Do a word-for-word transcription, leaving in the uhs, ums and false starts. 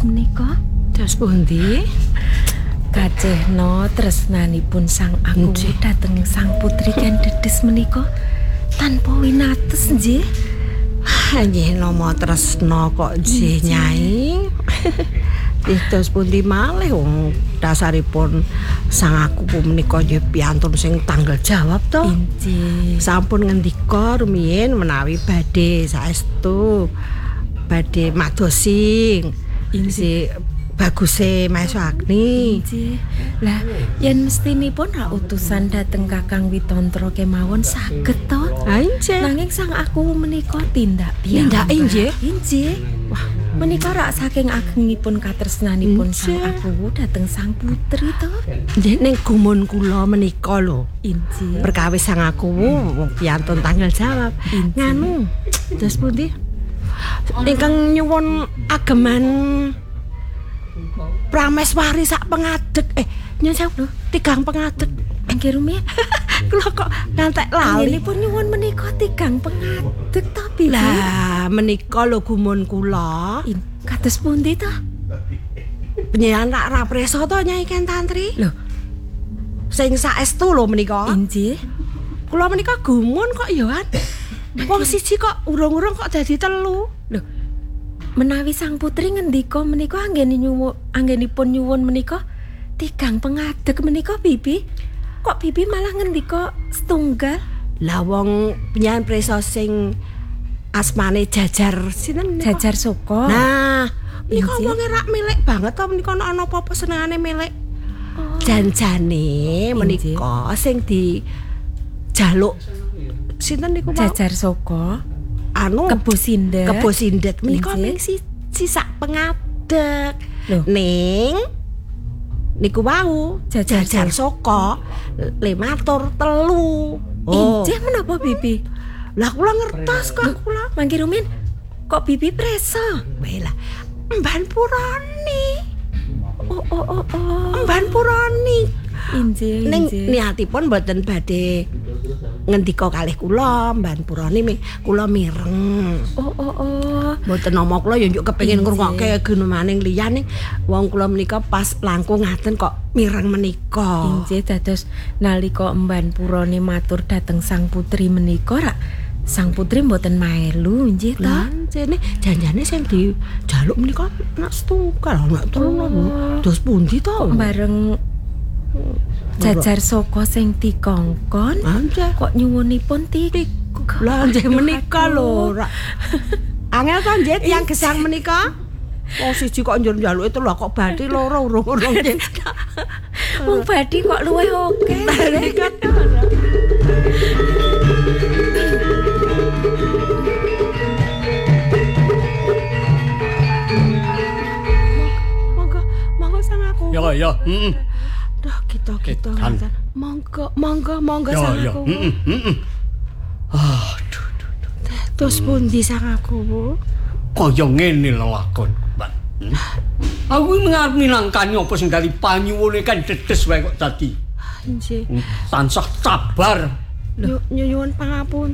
Dedes menika. Terus pundi? Kacehna tresnanipun sang aku dhateng sang putri Ken Dedes menika tanpa winates nggih. Nggih nama tresna kok nggih Nyai. Terus pundi malih wong dasaripun sang aku menika nggih piantun sing tanggal jawab to. Inggih. Sampun ngendika rumiyin menawi badhe saestu badhe madosi si baguse Maesa Agni. Inggih. Lah yen mestinipun ra utusan dhateng Kakang Witantra kemawon saged to. Ha inggih. Nanging sang aku menika tindak Tindak piyambak. inggih. Inggih. Wah, menika rak saking agengipun katresnanipun sang aku dhateng sang putri to. Nggih ning gumun kula menika lho. Inggih. Perkawis sang aku wong piantun tanggal jawab. Nganu. Terus pundi? Ingkang nyuwun ageman Prameswari sak pengadeg. Eh, nyuwun sewu tigang pengadeg. Nggih rumiyin. Kula kok ngantek lali. Anggenipun nyuwun menika tigang pengadeg to Bibi. Lah, menika lho gumun kula. Kados pundi to? Penyean rak ra presa to Nyai Ken Tantri. Lho, Sing saestu lho menika. inggih. Kula menika gumun kok ya kan. Wong siji kok urung-urung kok dadi telu. Lho, menawi sang putri ngendika menika anggeni nyuwun anggenipun nyuwun menika tigang pengadeg menika Bibi. Kok Bibi malah ngendika setunggal? Lah wong penyanyi presa sing asmane Jajar sinten menika? Jajar Soko. Nah, menika Inggih. wonge rak milik banget to menika ana apa-apa senengane milik. Oh. Janjane menika sing di jaluk sinten niku mau? Jajar Soko. Anu Kebo Sindet. Kebo Sindet menika Inggih. ming si sisak pengadeg. Loh. Ning niku wau Jajar Jajar Soko le matur telu. Inggih menapa Bibi? Lah kula ngertos kok kula. Mangke rumiyin kok Bibi presa? Weh lah Mban Purani. Oh oh oh oh. Mban Purani. Inggih, Ning inggih. niatipun mboten badhe ngendika kalih kula Mban Purani mi kula mireng. Oh oh oh. Mboten nama kula ya njuk kepengin Inggih. ngrungokke gunumaning liyane wong kula menika pas langkung ngaten kok mireng menika. Inggih dados nalika Mban Purane matur dhateng sang putri menika rak sang putri mboten maelu nggih to. Lah jene janjane sing dijaluk menika anak setunggal anak telu. Dos pundi to? Kok bareng Jajar Soko sing dikongkon Anjir. kok nyuwunipun tiga. Lah nggih menika lho. Ra- Angel to nggih tiyang gesang menika. Wong siji kok njur njaluke telu kok bathi loro urung-urung nggih. Wong badhe kok luwih oke. Monggo, monggo sang aku. Ya ya, heeh. Duh, kita-kita Kan. ngoten. Monggo, monggo, monggo Ya sang ya, aku. heeh, heeh. Aduh, Terus pundi sang aku? kaya ngene lelakon, Mbak. Hmm? Aku ngarep minangkani apa sing dari panyuwune kan Dedes wae kok dadi. Nggih. Tansah sabar. Nyuwun pangapun.